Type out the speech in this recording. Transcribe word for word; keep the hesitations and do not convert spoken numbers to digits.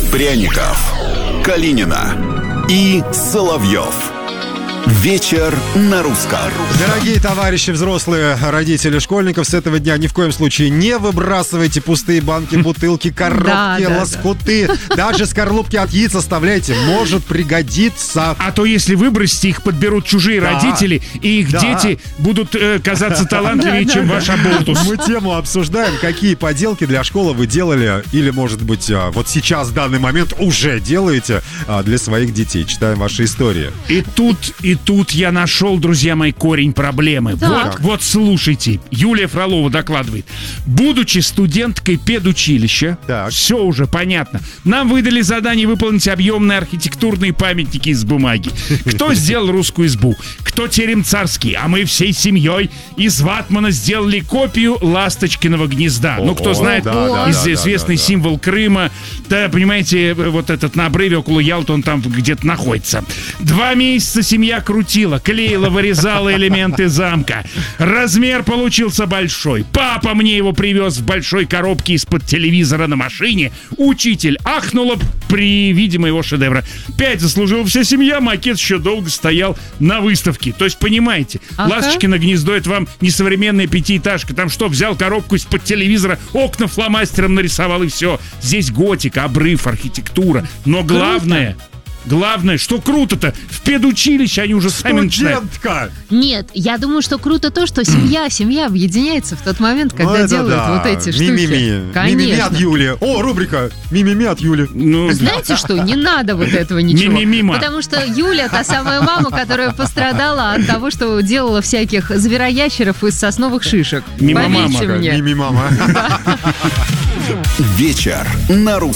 Пряников, Калинина и Соловьев. Вечер на русском. Дорогие товарищи, взрослые, родители школьников, с этого дня ни в коем случае не выбрасывайте пустые банки, бутылки, коробки, Да, да, лоскуты. Даже скорлупки от яиц оставляйте, может пригодиться. А то если выбросите, их подберут чужие Да. родители, и их Да. дети будут э, казаться талантливее, чем ваш оболтус. Мы тему обсуждаем, какие поделки для школы вы делали или, может быть, а, вот сейчас, в данный момент, уже делаете а, для своих детей. Читаем ваши истории. И тут, и тут я нашел, друзья мои, корень проблемы. Так. Вот, вот слушайте. Юлия Фролова докладывает. Будучи студенткой педучилища, Так. все уже понятно, нам выдали задание выполнить объемные архитектурные памятники из бумаги. Кто сделал русскую избу? Кто терем царский? А мы всей семьей из ватмана сделали копию ласточкиного гнезда. Ну, кто О, знает, да, да, из- да, известный да, да. символ Крыма. Да, понимаете, вот этот на обрыве около Ялты, он там где-то находится. Два месяца семья крутила, клеила, вырезала элементы замка. Размер получился большой. Папа мне его привез в большой коробке из-под телевизора на машине. Учитель ахнула при виде моего шедевра. Пять заслужила вся семья, макет еще долго стоял на выставке. То есть, понимаете, Ага. Ласточкино гнездо — это вам не современная пятиэтажка. Там что, взял коробку из-под телевизора, окна фломастером нарисовал и все. Здесь готика, обрыв, архитектура. Но главное... Главное, что круто-то, в педучилище они уже сами начинают. Студентка! Нет, я думаю, что круто то, что семья, семья объединяется в тот момент, когда Ну, это делают да. вот эти штуки. Ми-ми-ми. Ми-ми-ми Конечно. от Юли. О, рубрика «Ми-ми-ми от Юли». Ну, Знаете что, не надо вот этого ничего. Ми-ми-мимо. Потому что Юля та самая мама, которая пострадала от того, что делала всяких звероящеров из сосновых шишек. Мимо-мама. Поверьте мне. Ми-ми-мама. Вечер на русском.